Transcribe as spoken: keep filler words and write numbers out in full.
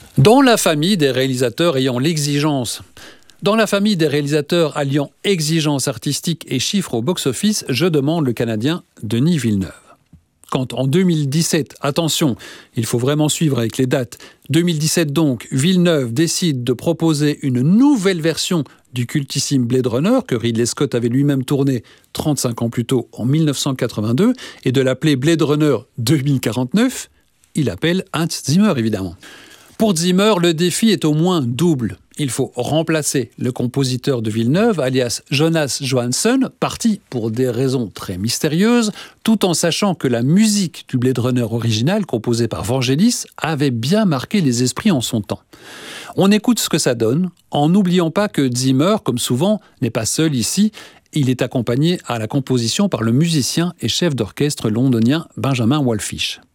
Dans la famille des réalisateurs ayant l'exigence, dans la famille des réalisateurs alliant exigence artistique et chiffres au box-office, je demande le Canadien Denis Villeneuve. Quand en deux mille dix-sept, attention, il faut vraiment suivre avec les dates, deux mille dix-sept donc, Villeneuve décide de proposer une nouvelle version du cultissime Blade Runner que Ridley Scott avait lui-même tourné trente-cinq ans plus tôt, en mille neuf cent quatre-vingt-deux, et de l'appeler Blade Runner deux mille quarante-neuf, il appelle Hans Zimmer évidemment. Pour Zimmer, le défi est au moins double. Il faut remplacer le compositeur de Villeneuve, alias Jonas Johansson, parti pour des raisons très mystérieuses, tout en sachant que la musique du Blade Runner original, composée par Vangelis, avait bien marqué les esprits en son temps. On écoute ce que ça donne, en n'oubliant pas que Zimmer, comme souvent, n'est pas seul ici. Il est accompagné à la composition par le musicien et chef d'orchestre londonien Benjamin Wallfisch.